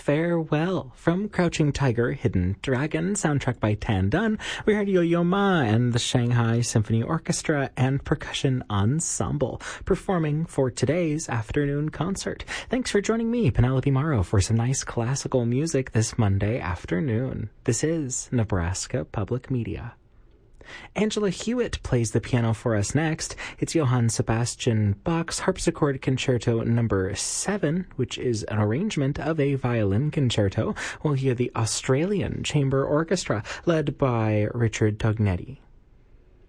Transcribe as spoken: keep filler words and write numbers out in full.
Farewell. From Crouching Tiger, Hidden Dragon, soundtrack by Tan Dun, we heard Yo-Yo Ma and the Shanghai Symphony Orchestra and Percussion Ensemble performing for today's afternoon concert. Thanks for joining me, Penelope Morrow, for some nice classical music this Monday afternoon. This is Nebraska Public Media. Angela Hewitt plays the piano for us next. It's Johann Sebastian Bach's Harpsichord Concerto number seven, which is an arrangement of a violin concerto. We'll hear the Australian Chamber Orchestra, led by Richard Tognetti.